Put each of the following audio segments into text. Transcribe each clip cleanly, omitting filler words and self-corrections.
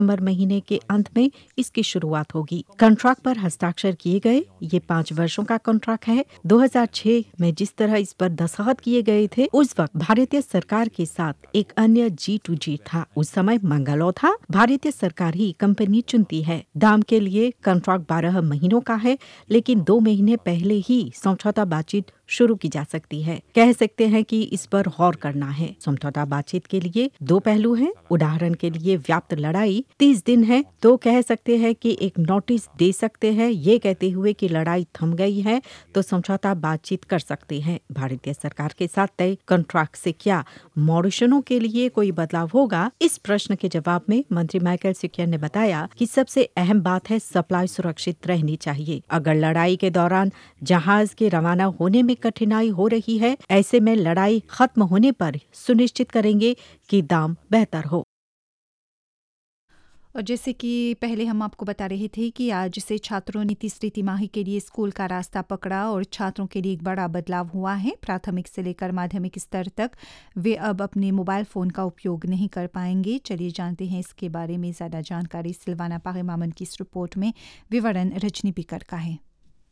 सितंबर महीने के अंत में इसकी शुरुआत होगी। कॉन्ट्रैक्ट पर हस्ताक्षर किए गए। ये 5 वर्षों का कॉन्ट्रैक्ट है। 2006 में जिस तरह इस पर दस्तखत किए गए थे, उस वक्त भारतीय सरकार के साथ एक अन्य G2G था। उस समय मंगलौ था। भारतीय सरकार ही कंपनी चुनती है। दाम के लिए कॉन्ट्रैक्ट 12 महीनों का है, लेकिन 2 महीने पहले ही समझौता बातचीत शुरू की जा सकती है। कह सकते हैं कि इस पर गौर करना है। समझौता बातचीत के लिए 2 पहलू हैं। उदाहरण के लिए व्याप्त लड़ाई 30 दिन है तो कह सकते हैं कि एक नोटिस दे सकते हैं, ये कहते हुए कि लड़ाई थम गई है तो समझौता बातचीत कर सकते हैं। भारतीय सरकार के साथ तय कॉन्ट्रैक्ट से क्या मॉरिशनों के लिए कोई बदलाव होगा? इस प्रश्न के जवाब में मंत्री माइकल सिक्यर ने बताया कि सबसे अहम बात है सप्लाई सुरक्षित रहनी चाहिए। अगर लड़ाई के दौरान जहाज के रवाना होने में कठिनाई हो रही है, ऐसे में लड़ाई खत्म होने पर सुनिश्चित करेंगे कि दाम बेहतर हो। और जैसे कि पहले हम आपको बता रहे थे कि आज से छात्रों ने तीसरी तिमाही के लिए स्कूल का रास्ता पकड़ा और छात्रों के लिए एक बड़ा बदलाव हुआ है। प्राथमिक से लेकर माध्यमिक स्तर तक वे अब अपने मोबाइल फ़ोन का उपयोग नहीं कर पाएंगे। चलिए जानते हैं इसके बारे में ज़्यादा जानकारी सिल्वाना पागेमामन की इस रिपोर्ट में। विवरण रजनी पिकर का है।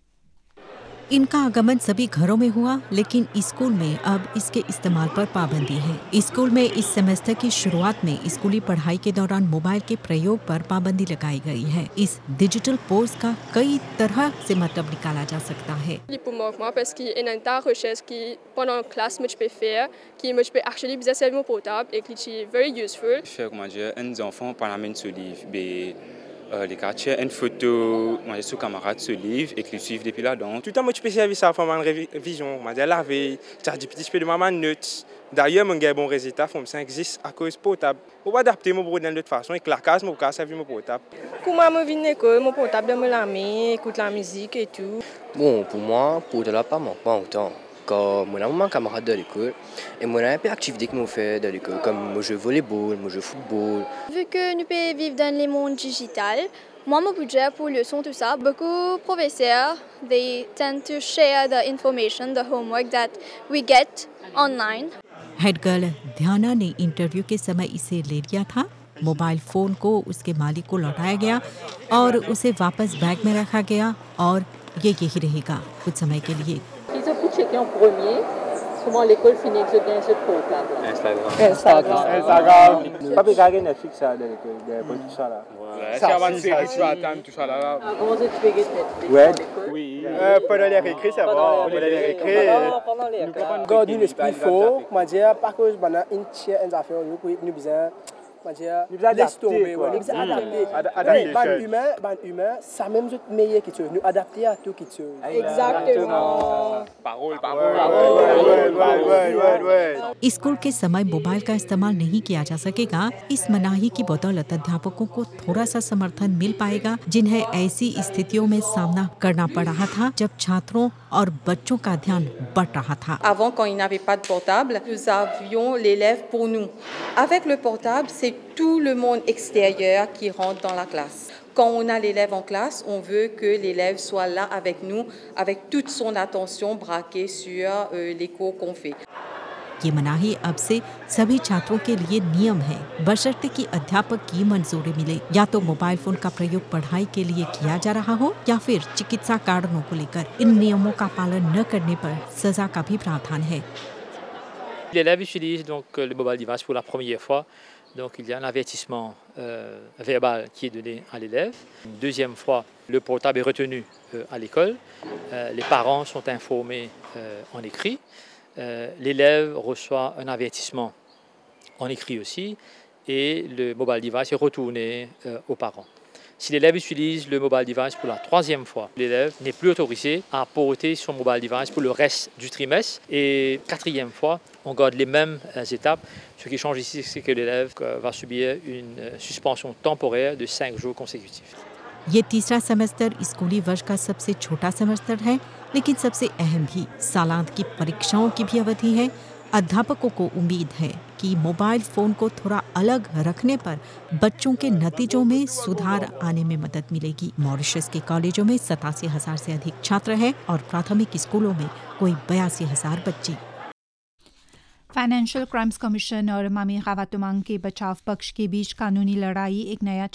इनका आगमन सभी घरों में हुआ, लेकिन स्कूल में अब इसके इस्तेमाल पर पाबंदी है। स्कूल में इस सेमेस्टर की शुरुआत में स्कूली पढ़ाई के दौरान मोबाइल के प्रयोग पर पाबंदी लगाई गई है। इस डिजिटल पोस्ट का कई तरह से मतलब निकाला जा सकता है। Parce qu'il y a une tâche recherche qui pendant la classe moi je peux faire qui moi je peux actually utiliser mon portable et qui est very useful. Faire comment dire uns enfants par la main ce livre les quartiers une photo moi sous camarade ce livre et qu'ils suivent depuis là donc tout le temps moi je peux servir ça pour ma révision moi dire la veille ça dit petit peu de ma notes d'ailleurs mon gars bon résultat forme ça existe à cause portable on va adapter mon produit de toute façon et la case mon cas servir mon portable Comment me vient école mon portable dans la main écoute la musique et tout. Bon pour moi pour de la pas manque pas autant quand mon camarade de l'école et mon un peu activité que nous fait de l'école comme moi je volleyball moi je football. Vu que nous pouvons vivre dans le monde digital, moi mon budget pour leçons tout ça, beaucoup de professeurs they tend to share the information, the homework that we get online. Head girl ध्याना ने interview के समय इसे ले लिया था। Mobile phone को उसके मालिक को लौटाया गया और उसे वापस बैग में रखा गया और ये यही रहेगा कुछ समय के लिए। Ils ont pu checker en premier. Souvent l'école finit avec ce gain sur portable. Instagram. Pas regarder Netflix ça de l'école, tout ça là. C'est avancé, tu vas attendre tout ça là. Comment ça tu fais Netflix? Ouais. Oui. Pendant les récrés ça va. Pendant les récrés. Pendant les récrés. Quand nous l'esprit fort, moi dire par cause pendant une tiers une affaire nous besoin nous laisse tomber, nous adapter. Ban humain, ça même meilleur qui tu nous adapter à tout qui tu. Exactement. Parole. School के समय mobile का इस्तेमाल नहीं किया जा सकेगा। इस मनाही की बदौलत अध्यापकों को थोड़ा सा समर्थन मिल पाएगा, जिन्हें ऐसी स्थितियों में सामना करना पड़ रहा था जब छात्रों और बच्चों का ध्यान बट रहा था। Avant, quand il n'avait pas de portable, nous avions l'élève pour nous. Avec le portable, c'est tout le monde extérieur qui rentre dans la classe. Quand on a l'élève en classe, on veut que l'élève soit là avec nous, avec toute son attention braquée sur les cours qu'on fait. ये मनाही अब से सभी छात्रों के लिए नियम है, बशर्ते कि अध्यापक की मंजूरी मिले। या तो मोबाइल फोन का प्रयोग पढ़ाई के लिए किया जा रहा हो या फिर चिकित्सा कारणों को लेकर। इन नियमों का पालन न करने पर सजा का भी प्रावधान है। L'élève utilise donc le mobile device pour la première fois. Donc il y a un avertissement verbal qui est donné à l'élève. Une deuxième fois, le portable est retenu à l'école. Les parents sont informés en écrit. L'élève reçoit un avertissement en écrit aussi et le mobile device est retourné aux parents. Si l'élève utilise le mobile device pour la troisième fois, l'élève n'est plus autorisé à porter son mobile device pour le reste du trimestre. Et quatrième fois, on garde les mêmes étapes. Ce qui change ici, c'est que l'élève va subir une suspension temporaire de 5 jours consécutifs. ये तीसरा semester स्कूली वर्ष का सबसे छोटा semester है, लेकिन सबसे अहम भी। सालांत की परीक्षाओं की भी अवधि है। अध्यापकों को उम्मीद है कि मोबाइल फोन को थोड़ा अलग रखने पर बच्चों के नतीजों में सुधार आने में मदद मिलेगी। मॉरिशस के कॉलेजों में 87,000 से अधिक छात्र हैं और प्राथमिक स्कूलों में कोई 82,000 बच्चे। फाइनेंशियल क्राइम्स कमीशन और मामी खावातुमांग के बचाव पक्ष के बीच कानूनी लड़ाई एक नया